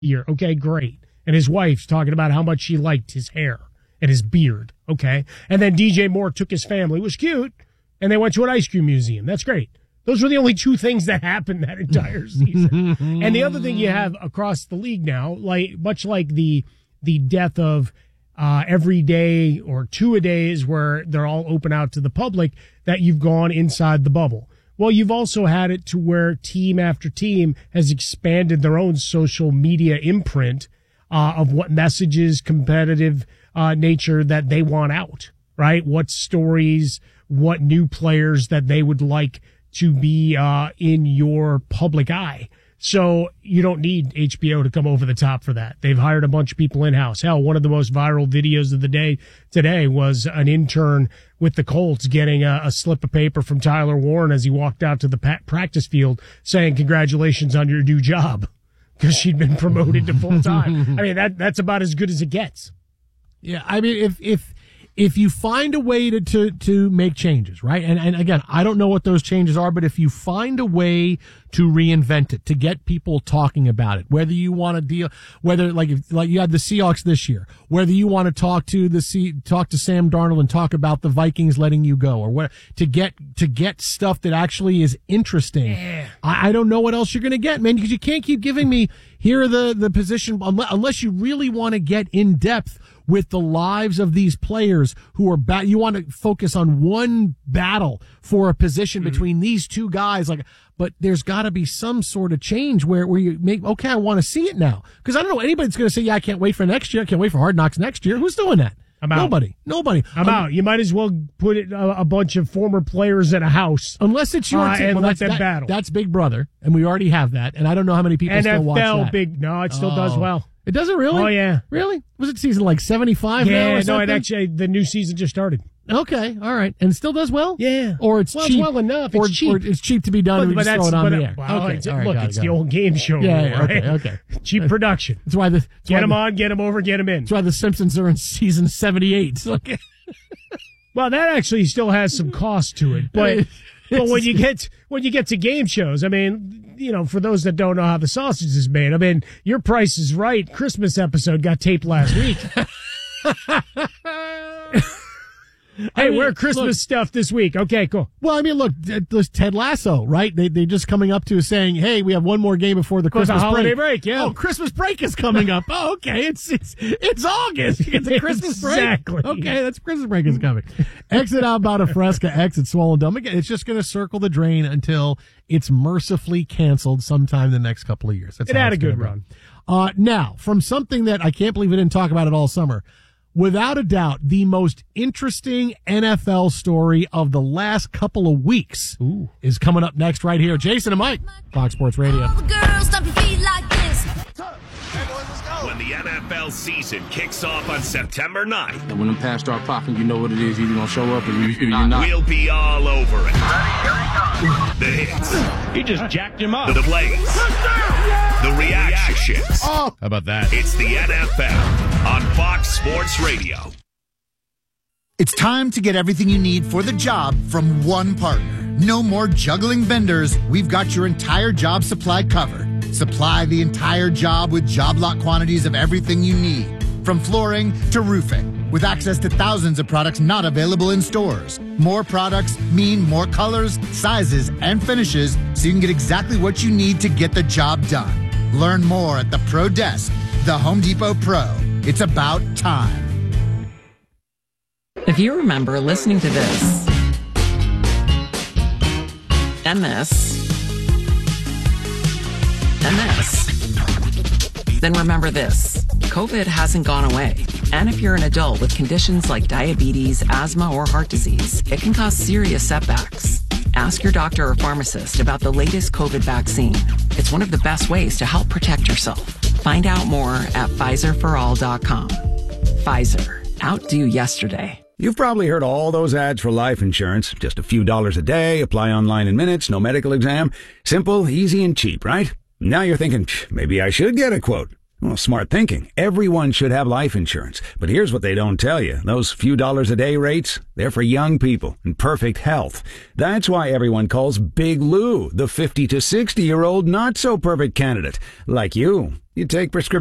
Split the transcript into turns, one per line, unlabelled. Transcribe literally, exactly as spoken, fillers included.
year. Okay, great. And his wife's talking about how much she liked his hair and his beard. Okay. And then D J Moore took his family, it was cute, and they went to an ice cream museum. That's great. Those were the only two things that happened that entire season. And the other thing you have across the league now, like much like the the death of uh, every day or two a days where they're all open out to the public, that you've gone inside the bubble. Well, you've also had it to where team after team has expanded their own social media imprint uh, of what messages, competitive uh, nature that they want out, right? What stories, what new players that they would like to be uh, in your public eye. So you don't need H B O to come over the top for that. They've hired a bunch of people in-house. Hell, one of the most viral videos of the day today was an intern with the Colts getting a, a slip of paper from Tyler Warren as he walked out to the pa- practice field saying, congratulations on your new job, because she'd been promoted to full-time. I mean, that that's about as good as it gets.
Yeah, I mean, if if if you find a way to, to, to make changes, right? And, and again, I don't know what those changes are, but if you find a way to reinvent it, to get people talking about it, whether you want to deal, whether like, if, like you had the Seahawks this year, whether you want to talk to the C, talk to Sam Darnold and talk about the Vikings letting you go, or what, to get, to get stuff that actually is interesting.
Yeah.
I, I don't know what else you're going to get, man, because you can't keep giving me here are the, the position, unless you really want to get in depth with the lives of these players who are bat. You want to focus on one battle for a position mm-hmm. between these two guys. Like, but there's got to be some sort of change where, where you make, okay, I want to see it now. Cause I don't know anybody's going to say, yeah, I can't wait for next year. I can't wait for Hard Knocks next year. Who's doing that?
I'm out.
Nobody. Nobody.
I'm um, out. You might as well put it, a, a bunch of former players in a house.
Unless it's your
uh,
team.
And
well,
let
that's,
them
that,
battle.
That's Big Brother, and we already have that. And I don't know how many people
N F L
still watch that.
Big, no, it still
oh.
does well.
It doesn't really?
Oh, yeah.
Really? Was it season like seventy-five
yeah,
now or
no,
something?
it actually, the new season just started.
Okay, all right. And it still does well?
Yeah.
Or it's
well,
cheap.
It's well enough. It's
or,
cheap.
Or it's cheap to be done
but,
and we
but
just
that's,
throw it on
but,
the air.
Well,
okay,
it's,
all right,
look,
got
it's
it,
the
got
old game show.
Yeah,
rule,
yeah,
right?
okay, okay.
Cheap production.
That's why the... That's
get
why
them
the,
on, get them over, get them in.
That's why the Simpsons are in season seventy-eight. Okay.
Well, that actually still has some cost to it, but... But when you get when you get to game shows, I mean, you know, for those that don't know how the sausage is made, I mean, Your Price is Right Christmas episode got taped last week. Hey, I mean, we're Christmas look, stuff this week. Okay, cool.
Well, I mean, look, there's Ted Lasso, right? They they just coming up to us saying, "Hey, we have one more game before the
Christmas
Christmas
the holiday
break.
break." Yeah.
Oh, Christmas break is coming up. Oh, okay. It's it's it's August. It's a Christmas break.
Exactly.
Okay, that's Christmas break is coming. Exit outbound of Fresca, exit Swollen Dome. Again, it's just going to circle the drain until it's mercifully canceled sometime in the next couple of years. That's
it had a good run.
Uh, now, from something that I can't believe we didn't talk about it all summer. Without a doubt, the most interesting N F L story of the last couple of weeks
Ooh.
is coming up next right here. Jason and Mike, Fox Sports Radio.
All the girls, stop your feet like this.
When the N F L season kicks off on September ninth.
And when the pads start popping, you know what it is. You're going to show up or you're not.
We'll be all over it. The hits.
He just jacked him up.
The plays. The reactions.
Oh,
how about that?
It's the N F L on Fox Sports Radio.
It's time to get everything you need for the job from one partner. No more juggling vendors. We've got your entire job supply covered. Supply the entire job with job lot quantities of everything you need, from flooring to roofing, with access to thousands of products not available in stores. More products mean more colors, sizes, and finishes, so you can get exactly what you need to get the job done. Learn more at the Pro Desk, the Home Depot Pro. It's about time.
If you remember listening to this, and this, and this, then remember this. COVID hasn't gone away. And if you're an adult with conditions like diabetes, asthma, or heart disease, it can cause serious setbacks. Ask your doctor or pharmacist about the latest COVID vaccine. It's one of the best ways to help protect yourself. Find out more at Pfizer for all dot com. Pfizer. Outdo yesterday.
You've probably heard all those ads for life insurance. Just a few dollars a day, apply online in minutes, no medical exam. Simple, easy, and cheap, right? Now you're thinking, maybe I should get a quote. Well, smart thinking. Everyone should have life insurance. But here's what they don't tell you. Those few dollars a day rates, they're for young people in perfect health. That's why everyone calls Big Lou the fifty to sixty-year-old not-so-perfect candidate. Like you. You take prescription